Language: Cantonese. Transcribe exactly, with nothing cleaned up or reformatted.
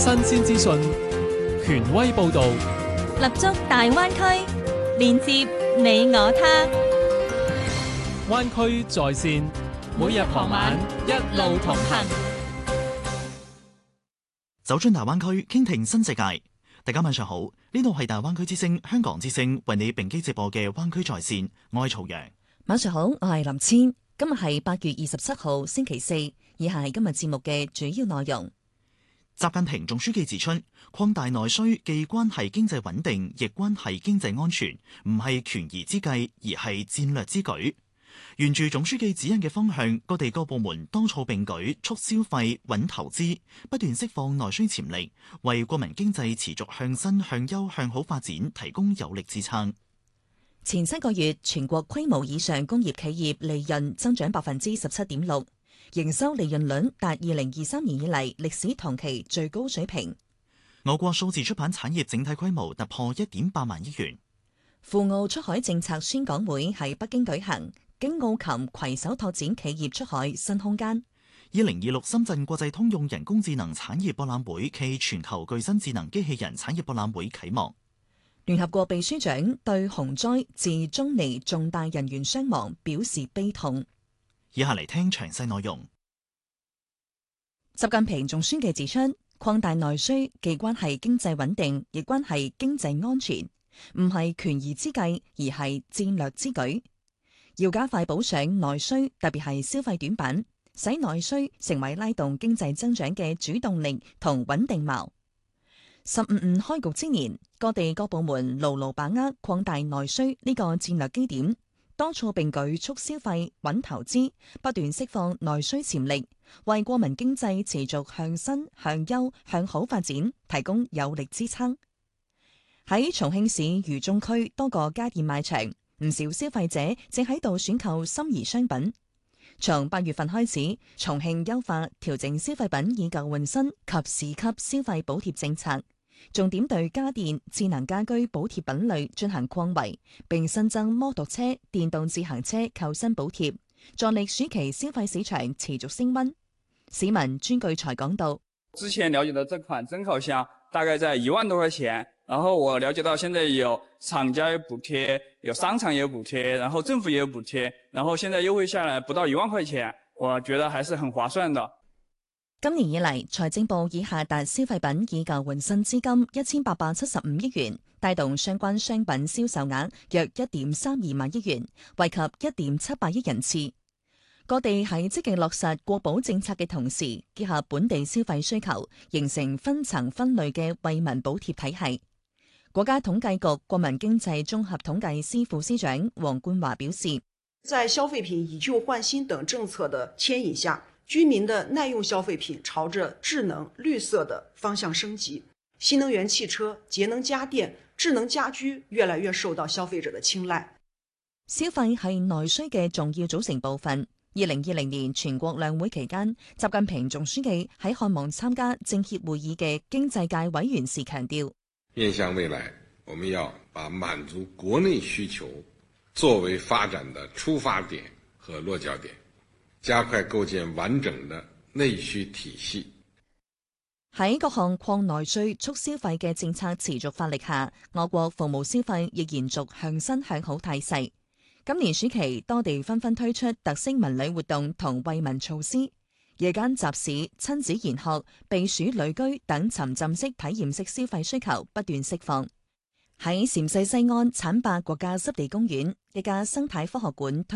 新鮮資訊，權威報導， 立足大灣區，連接你我他。 灣區在線，每日傍晚一路同行。 走進大灣區，傾聽新世界。大家晚上好，呢度係大灣區之聲香港之聲為你並機直播嘅灣區在線，我係曹陽。 晚上好，我係林千。今日係八月二十七號星期四，以下係今日節目嘅主要內容。 習近平總書記指出，擴大內需既關係經濟穩定，亦關係經濟安全，唔係權宜之計，而係戰略之舉。沿住總書記指引嘅方向，各地各部門多措並舉，促消費、穩投資，不斷釋放內需潛力，為國民經濟持續向新、向優、向好發展提供有力支撐。 前七個月，全國規模以上工業企業利潤增長百分之十七點六，營收利潤率達二零二三年以嚟歷史同期最高水平。 我國數字出版產業整體規模突破一點八萬億元。 赴澳出海政策宣講會喺北京舉行。經澳琴攜手拓展企業出海新空間。 二零二六深圳國際通用人工智能產業博覽會暨全球具身智能機器人產業博覽會啟幕。 聯合國秘書長對洪災致中尼重大人員傷亡表示悲痛。 以下嚟聽詳細內容。 習近平總書記指出，擴大內需既關係經濟穩定，亦關係經濟安全，唔係權宜之計，而係戰略之舉。要加快補上內需，特別係消費短板，使內需成為拉動經濟增長嘅主動力同穩定錨。十五五開局之年，各地各部門牢牢把握擴大內需呢個戰略基點，多措並舉促消費、穩投資，不斷釋放內需潛力，為國民經濟持續向新、向優、向好發展提供有力支撐。喺重慶市渝中區多個家電賣場，唔少消費者正喺度選購心儀商品。從八月份開始，重慶優化調整消費品以舊換新及市級消費補貼政策，重點對家電、智能家居補貼品類進行擴圍，並新增摩托車、電動自行車扣薪補貼，助力暑期消費市場持續升溫。市民專據才講到： 之前了解的這款蒸烤箱大概在一萬多塊錢。然後我了解到現在有廠家有補貼，有商場也有補貼，然後政府也有補貼，然後現在優惠下來不到一萬塊錢，我覺得還是很划算的。 今年以嚟，財政部已下達消費品以舊換新資金一千八百七十五億元，帶動相關商品銷售額約一點三二萬億元，惠及一點七八億人次。各地喺積極落實國保政策嘅同時，結合本地消費需求，形成分層分類嘅惠民補貼體系。國家統計局國民經濟綜合統計司副司長黃冠華表示， 在消費品以舊換新等政策的牽引下，居民的耐用消費品朝着智能綠色的方向升級，新能源汽車、節能家電、智能家居越來越受到消費者的青睞。 消費係內需嘅重要組成部分。二零二零年全國兩會期間，習近平總書記喺看望參加政協會議嘅經濟界委員時強調， 面向未來，我們要把滿足國內需求作為發展的出發點和落腳點，加快構建完整的內需體系。 喺各項擴內需促消費嘅政策持續發力下，我國服務消費亦延續向新向好態勢。今年暑期，多地紛紛推出特色文旅活動同惠民措施，夜間集市、親子研學、避暑旅居等沉浸式體驗式消費需求不斷釋放。喺陝西西安浐灞國家濕地公園，一家生態科學館推